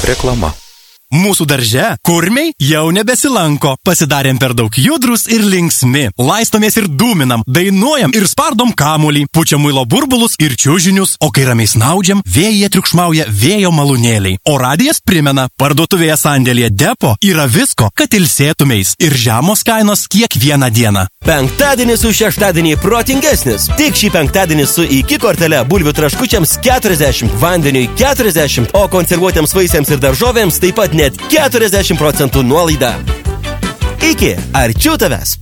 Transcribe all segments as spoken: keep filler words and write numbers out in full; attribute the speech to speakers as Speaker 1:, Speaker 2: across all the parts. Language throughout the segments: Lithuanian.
Speaker 1: Reklama.
Speaker 2: Mūsų darže kurmiai jau nebesilanko. Pasidarėm per daug judrus ir linksmi. Laistomės ir dūminam, dainuojam ir spardom kamuolį, pučiam muilo burbulus ir čiužinius, o kai ramiai snaudžiam, vėjyje triukšmauja vėjo malūnėliai. O radijas primena, parduotuvėje sandėlyje Depo yra visko, kad ilsėtumeis ir žemos kainos kiekvieną dieną.
Speaker 3: Penktadienis už šeštadienį protingesnis. Tik šį penktadienį su iki kortele bulvių traškučiams keturiasdešimt, vandeniui keturiasdešimt, o konservuotiems vaisiams ir daržovėms taip pat net keturiasdešimt procentų nuolaida. Iki, arčiau tavęs.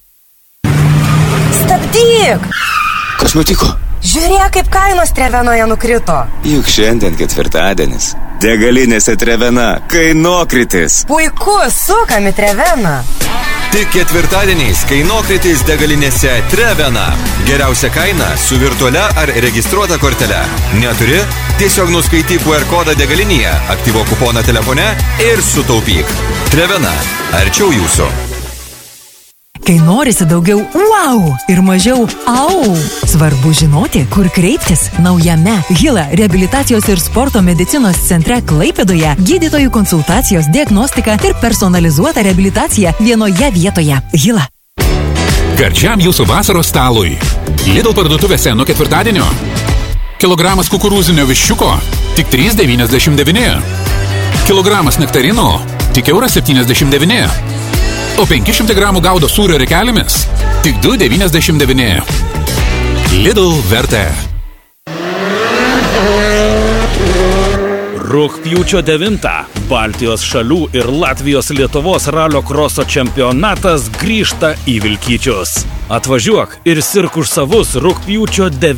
Speaker 4: Stabdyk!
Speaker 5: Kas nutiko?
Speaker 4: Žiūrėk, kaip kainos Trevenoje nukrito.
Speaker 5: Juk šiandien ketvirtadienis. Degalinėse Trevena kainokritis.
Speaker 4: Puiku, sukam į Treveną.
Speaker 6: Tik ketvirtadieniais kainokritis degalinėse Trevena. Geriausia kaina su virtualia ar registruota kortele. Neturi? Tiesiog nuskaityk Q R kodą degalinėje, aktyvuok kuponą telefone ir sutaupyk. Trevena. Arčiau jūsų.
Speaker 7: Kai norisi daugiau wow ir mažiau au, svarbu žinoti, kur kreiptis. Naujame Hila reabilitacijos ir sporto medicinos centre Klaipėdoje gydytojų konsultacijos, diagnostika ir personalizuota reabilitacija vienoje vietoje. Hila.
Speaker 8: Gardžiam jūsų vasaros stalui. Lidl parduotuvėse nuo ketvirtadienio. Kilogramas kukurūzinio viščiuko tik trys devyniasdešimt devyni. Kilogramas nektarino tik euras septyniasdešimt devyni. O penki šimtai gramų gaudo sūrio rekelėmis tik du devyniasdešimt devyni. Lidl vertė.
Speaker 9: Rugpjūčio devintą Baltijos šalių ir Latvijos Lietuvos ralio kroso čempionatas grįžta į Vilkyčius. Atvažiuok ir sirk už savus rugpjūčio devintą.